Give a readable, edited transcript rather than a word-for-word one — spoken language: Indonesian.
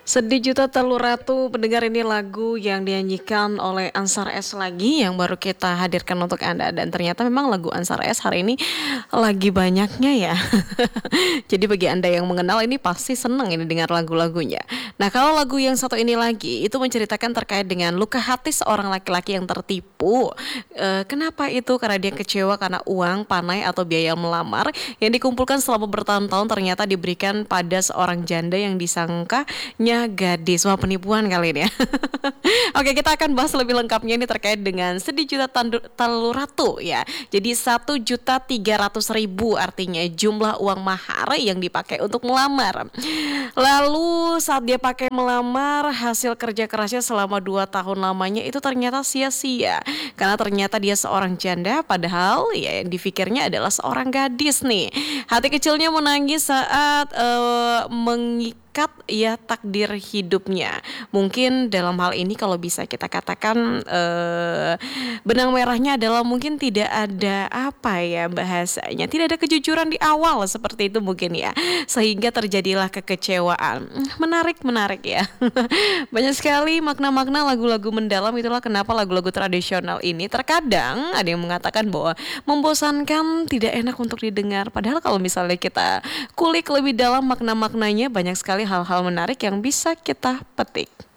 Sedih Juta Telur Ratu, pendengar ini lagu yang dinyanyikan oleh Ansar S lagi yang baru kita hadirkan untuk Anda. Dan ternyata memang lagu Ansar S hari ini lagi banyaknya ya. Jadi bagi Anda yang mengenal ini pasti seneng ini dengar lagu-lagunya. Nah kalau lagu yang satu ini lagi itu menceritakan terkait dengan luka hati seorang laki-laki yang tertipu. Kenapa itu? Karena dia kecewa karena uang, panai atau biaya melamar yang dikumpulkan selama bertahun-tahun ternyata diberikan pada seorang janda yang disangkanya gadis. Wah penipuan kali ini ya. Oke kita akan bahas lebih lengkapnya ini terkait dengan sedih juta telur ratu ya. Jadi 1.300.000 artinya jumlah uang mahar yang dipakai untuk melamar. Lalu saat dia pakai melamar hasil kerja kerasnya selama 2 tahun lamanya itu ternyata sia-sia. Karena ternyata dia seorang janda padahal ya yang dipikirnya adalah seorang gadis nih. Hati kecilnya menangis saat mengikat ya takdir hidupnya. Mungkin dalam hal ini kalau bisa kita katakan benang merahnya adalah mungkin tidak ada apa ya bahasanya, tidak ada kejujuran di awal seperti itu mungkin ya, sehingga terjadilah kekecewaan. Menarik ya. Banyak sekali makna-makna lagu-lagu mendalam, itulah kenapa lagu-lagu tradisional ini terkadang ada yang mengatakan bahwa membosankan, tidak enak untuk didengar. Padahal kalau misalnya kita kulik lebih dalam makna-maknanya banyak sekali hal-hal menarik yang bisa kita petik.